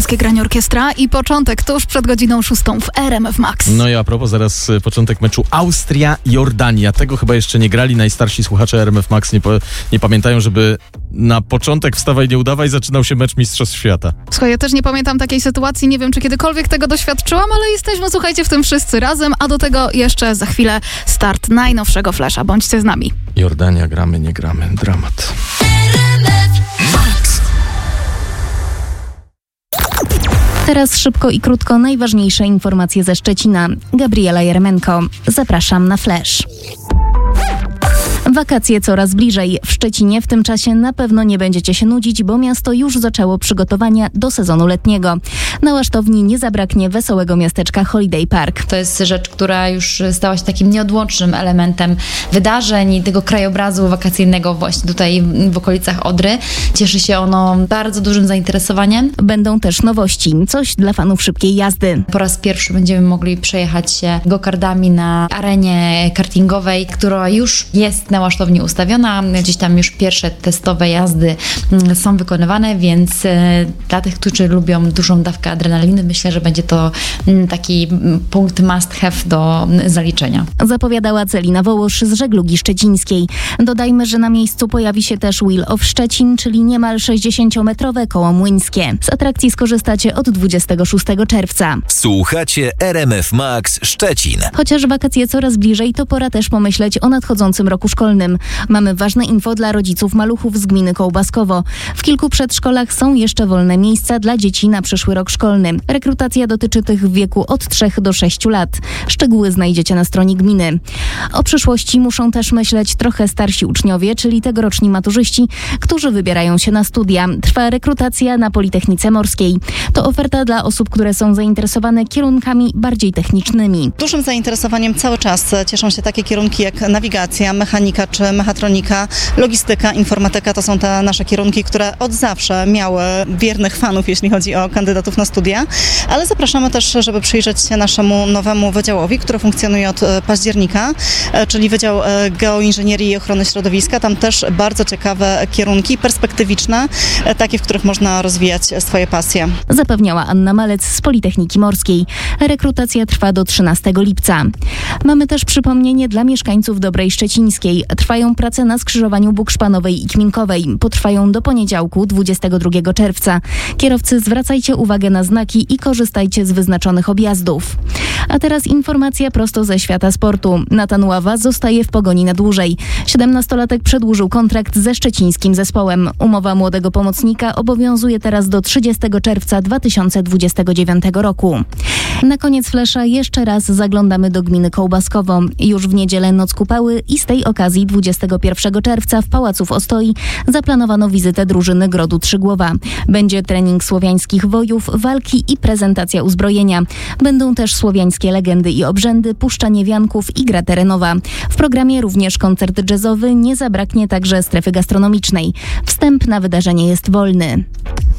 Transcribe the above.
Śląskie Granie Orkiestra i początek tuż przed godziną 6 w RMF Max. No i a propos, zaraz początek meczu Austria-Jordania. Tego chyba jeszcze nie grali. Najstarsi słuchacze RMF Max nie pamiętają, żeby na początek Wstawaj, nie udawaj zaczynał się mecz Mistrzostw Świata. Słuchaj, ja też nie pamiętam takiej sytuacji. Nie wiem, czy kiedykolwiek tego doświadczyłam, ale jesteśmy, słuchajcie, w tym wszyscy razem, a do tego jeszcze za chwilę start najnowszego Flasha. Bądźcie z nami. Jordania, gramy, nie gramy. Dramat. Teraz szybko i krótko najważniejsze informacje ze Szczecina. Gabriela Jermenko. Zapraszam na Flash. Wakacje coraz bliżej. W Szczecinie w tym czasie na pewno nie będziecie się nudzić, bo miasto już zaczęło przygotowania do sezonu letniego. Na Łasztowni nie zabraknie wesołego miasteczka Holiday Park. To jest rzecz, która już stała się takim nieodłącznym elementem wydarzeń i tego krajobrazu wakacyjnego właśnie tutaj w okolicach Odry. Cieszy się ono bardzo dużym zainteresowaniem. Będą też nowości. Coś dla fanów szybkiej jazdy. Po raz pierwszy będziemy mogli przejechać się go-kardami na arenie kartingowej, która już jest na Łasztowni ustawiona. Gdzieś tam już pierwsze testowe jazdy są wykonywane, więc dla tych, którzy lubią dużą dawkę adrenaliny, myślę, że będzie to taki punkt must have do zaliczenia. Zapowiadała Celina Wołosz z Żeglugi Szczecińskiej. Dodajmy, że na miejscu pojawi się też Wheel of Szczecin, czyli niemal 60-metrowe koło młyńskie. Z atrakcji skorzystacie od 26 czerwca. Słuchacie RMF Max Szczecin. Chociaż wakacje coraz bliżej, to pora też pomyśleć o nadchodzącym roku szkolnym. Mamy ważne info dla rodziców maluchów z gminy Kołbaskowo. W kilku przedszkolach są jeszcze wolne miejsca dla dzieci na przyszły rok szkolny. Rekrutacja dotyczy tych w wieku od 3 do 6 lat. Szczegóły znajdziecie na stronie gminy. O przyszłości muszą też myśleć trochę starsi uczniowie, czyli tegoroczni maturzyści, którzy wybierają się na studia. Trwa rekrutacja na Politechnice Morskiej. To oferta dla osób, które są zainteresowane kierunkami bardziej technicznymi. Dużym zainteresowaniem cały czas cieszą się takie kierunki jak nawigacja, mechanika czy mechatronika, logistyka, informatyka. To są te nasze kierunki, które od zawsze miały wiernych fanów, jeśli chodzi o kandydatów na studia, ale zapraszamy też, żeby przyjrzeć się naszemu nowemu wydziałowi, który funkcjonuje od października, czyli Wydział Geoinżynierii i Ochrony Środowiska. Tam też bardzo ciekawe kierunki, perspektywiczne, takie, w których można rozwijać swoje pasje. Zapewniała Anna Malec z Politechniki Morskiej. Rekrutacja trwa do 13 lipca. Mamy też przypomnienie dla mieszkańców Dobrej Szczecińskiej. Trwają prace na skrzyżowaniu Bukszpanowej i Kminkowej. Potrwają do poniedziałku, 22 czerwca. Kierowcy, zwracajcie uwagę na znaki i korzystajcie z wyznaczonych objazdów. A teraz informacja prosto ze świata sportu. Natan Ława zostaje w Pogoni na dłużej. 17-latek przedłużył kontrakt ze szczecińskim zespołem. Umowa młodego pomocnika obowiązuje teraz do 30 czerwca 2029 roku. Na koniec Flesza jeszcze raz zaglądamy do gminy Kołbaskowo. Już w niedzielę Noc Kupały i z tej okazji 21 czerwca w Pałacu w Ostoi zaplanowano wizytę drużyny Grodu Trzygłowa. Będzie trening słowiańskich wojów, walki i prezentacja uzbrojenia. Będą też słowiańskie legendy i obrzędy, puszczanie wianków i gra terenowa. W programie również koncert jazzowy, nie zabraknie także strefy gastronomicznej. Wstęp na wydarzenie jest wolny.